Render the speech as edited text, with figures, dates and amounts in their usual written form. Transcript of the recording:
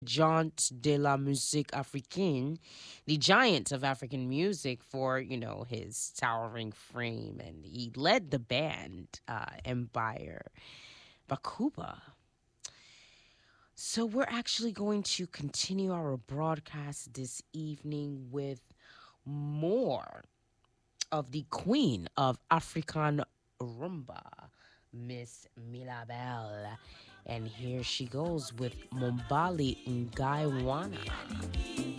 Giant de la musique africaine, the giant of African music for, his towering frame. And he led the band, Empire Bakuba. So we're actually going to continue our broadcast this evening with more of the queen of African rumba, Miss Milabel. And here she goes with Mombali Ngaiwana.